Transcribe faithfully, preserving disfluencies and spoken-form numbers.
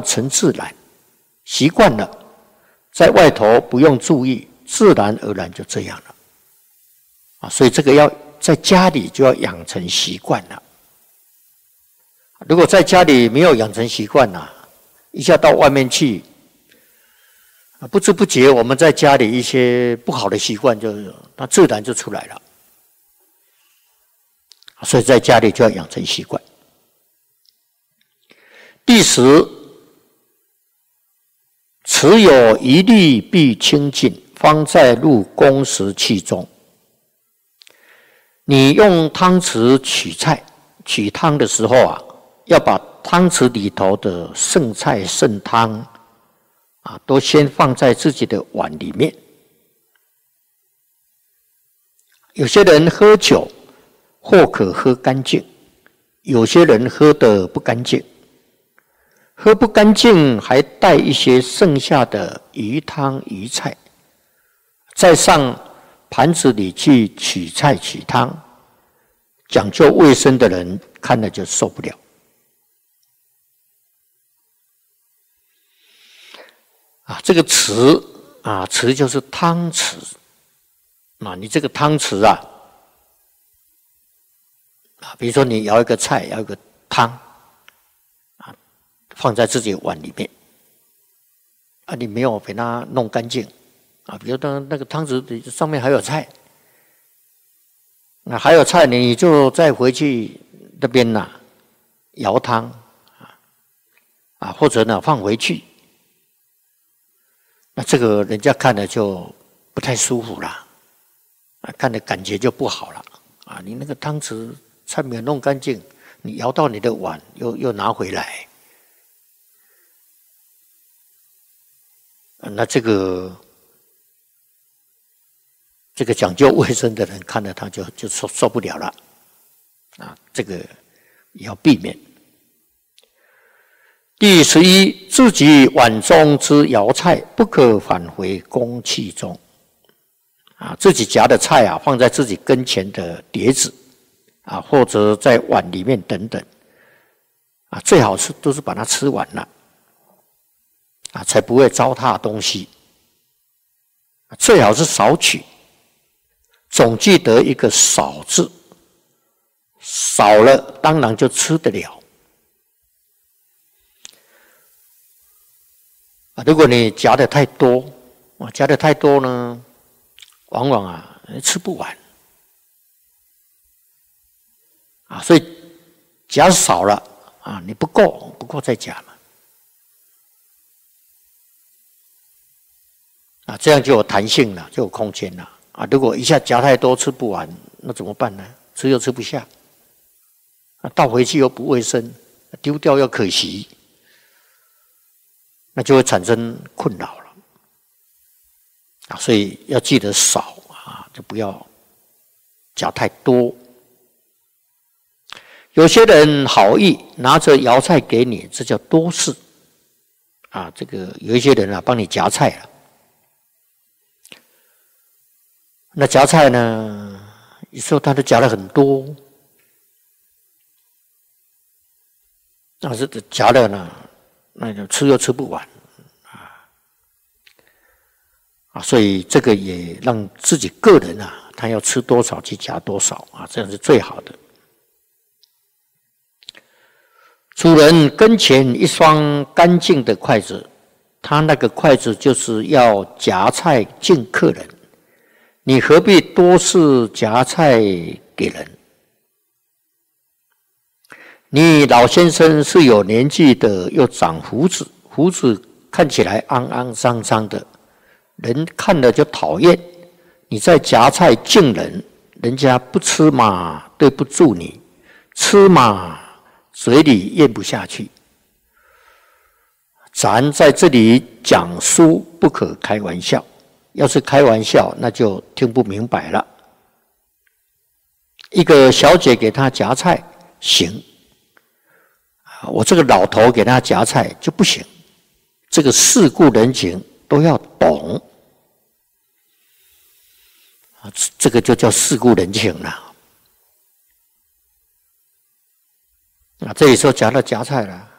成自然，习惯了，在外头不用注意，自然而然就这样了。啊，所以这个要在家里就要养成习惯了。如果在家里没有养成习惯呐，一下到外面去，不知不觉我们在家里一些不好的习惯就它自然就出来了。所以在家里就要养成习惯。第十，持有一粒必清净，方在入宫食器中。你用汤匙取菜、取汤的时候啊，要把汤匙里头的剩菜剩汤啊，都先放在自己的碗里面。有些人喝酒或可喝干净，有些人喝得不干净，喝不干净还带一些剩下的鱼汤鱼菜，再上盘子里去取菜取汤，讲究卫生的人看了就受不了。啊，这个匙啊，匙就是汤匙啊，你这个汤匙啊，啊，比如说你舀一个菜，舀一个汤，啊，放在自己碗里面，啊，你没有给它弄干净，啊，比如说那个汤匙上面还有菜，那还有菜，你就再回去那边呐、啊，舀汤，啊，啊，或者呢放回去。那这个人家看了就不太舒服啦，啊，看的感觉就不好了啊！你那个汤匙菜没有弄干净，你舀到你的碗又又拿回来，啊，那这个这个讲究卫生的人看了他就就受受不了了，啊，这个也要避免。第十一，自己碗中之舀菜，不可返回公器中。啊，自己夹的菜啊，放在自己跟前的碟子，啊，或者在碗里面等等，啊，最好是都是把它吃完了，啊，才不会糟蹋东西。最好是少取，总记得一个少字，少了当然就吃得了。啊，如果你夹的太多，啊，夹的太多呢，往往啊吃不完，啊，所以夹少了啊，你不够不够再夹嘛，啊，这样就有弹性了，就有空间了，啊，如果一下夹太多吃不完，那怎么办呢？吃又吃不下，啊，倒回去又不卫生，丢掉又可惜。那就会产生困扰了，啊，所以要记得少啊，就不要夹太多。有些人好意拿着舀菜给你，这叫多事啊。这个有一些人啊，帮你夹菜了，那夹菜呢，有时候他都夹了很多，但是夹了呢。那个吃又吃不完，啊啊，所以这个也让自己个人啊，他要吃多少去夹多少啊，这样是最好的。主人跟前一双干净的筷子，他那个筷子就是要夹菜敬客人，你何必多次夹菜给人？你老先生是有年纪的，又长胡子，胡子看起来肮肮脏脏的，人看了就讨厌。你在夹菜敬人，人家不吃嘛，对不住你；吃嘛，嘴里咽不下去。咱在这里讲书，不可开玩笑。要是开玩笑，那就听不明白了。一个小姐给他夹菜，行。我这个老头给他夹菜就不行，这个世故人情都要懂，啊，这个就叫世故人情了。啊，这里说夹了夹菜了，